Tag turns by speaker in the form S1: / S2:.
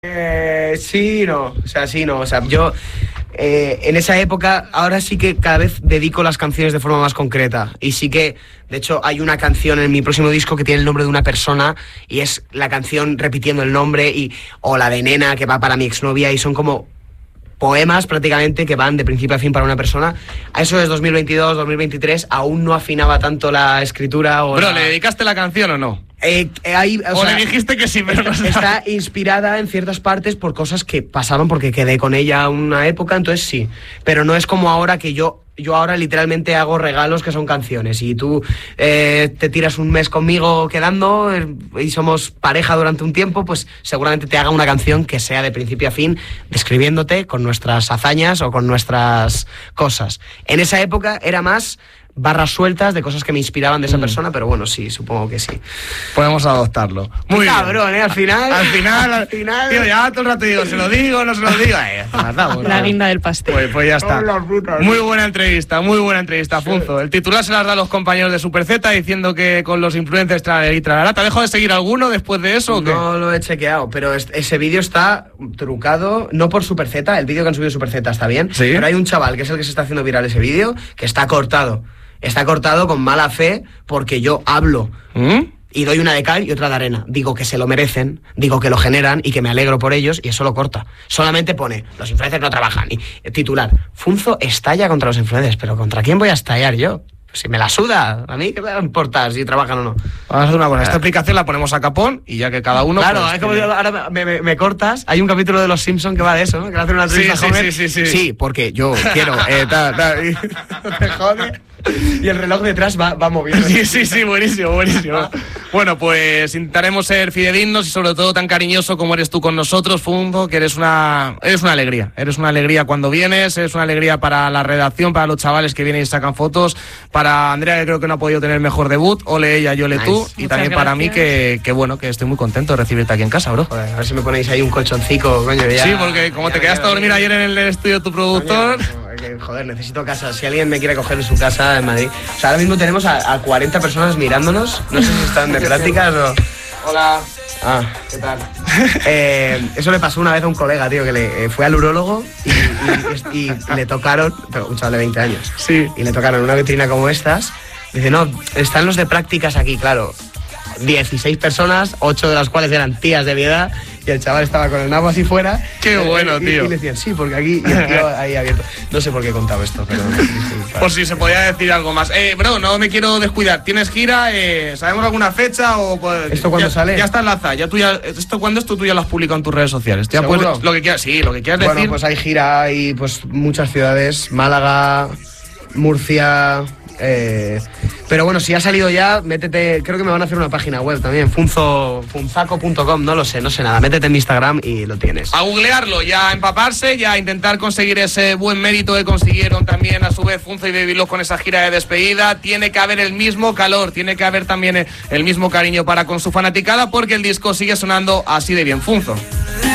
S1: Sí, no. O sea, sí, no. O sea, yo en esa época, ahora sí que cada vez dedico las canciones de forma más concreta. Y sí que, de hecho, hay una canción en mi próximo disco que tiene el nombre de una persona y es la canción repitiendo el nombre o la de Nena que va para mi exnovia y son como poemas prácticamente que van de principio a fin para una persona. A eso es 2022, 2023, aún no afinaba tanto la escritura.
S2: Bro, ¿le dedicaste la canción o no?
S1: O
S2: sea, le dijiste que sí, pero no
S1: está inspirada en ciertas partes por cosas que pasaron porque quedé con ella una época, entonces sí. Pero no es como ahora que yo ahora literalmente hago regalos que son canciones y tú te tiras un mes conmigo quedando y somos pareja durante un tiempo, pues seguramente te haga una canción que sea de principio a fin, describiéndote con nuestras hazañas o con nuestras cosas. En esa época era más barras sueltas de cosas que me inspiraban de esa persona, pero bueno, sí, supongo que sí.
S2: Podemos adoptarlo. Muy
S1: cabrón, al final.
S2: Tío, ya todo el rato digo, ¿se lo digo no se lo digo?
S3: La guinda del pastel.
S2: Pues ya está. Muy buena entrevista, Funzo. El titular se las da a los compañeros de Super Z diciendo que con los influencers tralará. ¿Te ha dejado de seguir alguno después de eso o qué?
S1: No lo he chequeado, pero ese vídeo está trucado, no por Super Z, el vídeo que han subido Super Z está bien,
S2: ¿sí?
S1: Pero hay un chaval que es el que se está haciendo viral ese vídeo, que está cortado. Está cortado con mala fe porque yo hablo y doy una de cal y otra de arena. Digo que se lo merecen, digo que lo generan y que me alegro por ellos y eso lo corta. Solamente pone, los influencers no trabajan. Y titular, Funzo estalla contra los influencers, pero ¿contra quién voy a estallar yo? Si me la suda, a mí qué me importa si trabajan o no.
S2: Vamos a hacer una cosa, esta aplicación la ponemos a capón y ya que cada uno...
S1: Claro,
S2: pues,
S1: es como ahora me cortas, hay un capítulo de Los Simpsons que va de eso, ¿no? Que le hacen una entrevista joven. Sí, porque yo quiero... te jode. Y el reloj detrás va moviendo.
S2: Sí, buenísimo. Bueno, pues intentaremos ser fidedignos y sobre todo tan cariñoso como eres tú con nosotros, Funzo, que eres una alegría. Eres una alegría cuando vienes, eres una alegría para la redacción, para los chavales que vienen y sacan fotos, para Andrea, que creo que no ha podido tener mejor debut, ole ella, yo le tú, y
S3: muchas
S2: también
S3: gracias.
S2: Para mí que bueno, que estoy muy contento de recibirte aquí en casa, bro.
S1: Joder, a ver si me ponéis ahí un colchoncico, coño, ya.
S2: Sí, porque como te quedaste a dormir ayer en el estudio de tu productor...
S1: Joder, necesito casa. Si alguien me quiere coger en su casa en Madrid. O sea, ahora mismo tenemos a 40 personas mirándonos. No sé si están de prácticas o...
S2: Hola.
S1: ¿Qué tal? Eso le pasó una vez a un colega, tío, que le fue al urólogo y le tocaron, pero un chaval de 20 años.
S2: Sí.
S1: Y le tocaron una vitrina como estas. Dice, no, están los de prácticas aquí, claro. 16 personas, 8 de las cuales eran tías de mi edad, y el chaval estaba con el nabo así fuera.
S2: Qué bueno, tío.
S1: Y le decían, sí, porque aquí, y el tío ahí abierto. No sé por qué he contado esto, pero...
S2: Por si se podía decir algo más. Bro, no me quiero descuidar. ¿Tienes gira? ¿Sabemos alguna fecha? O pues,
S1: ¿Esto cuándo sale?
S2: Ya está enlazada. ¿Esto cuándo es? Tú ya lo has publicado en tus redes sociales. Ya
S1: ¿seguro?
S2: Puedes, lo que quieras, sí, lo que quieras decir.
S1: Bueno, pues hay gira y pues muchas ciudades. Málaga, Murcia... pero bueno, si ha salido ya, métete, creo que me van a hacer una página web también, funzaco.com, no sé nada, métete en mi Instagram y lo tienes.
S2: A googlearlo, ya a empaparse, ya a intentar conseguir ese buen mérito que consiguieron también a su vez Funzo y Baby Love con esa gira de despedida. Tiene que haber el mismo calor, tiene que haber también el mismo cariño para con su fanaticada, porque el disco sigue sonando así de bien, Funzo.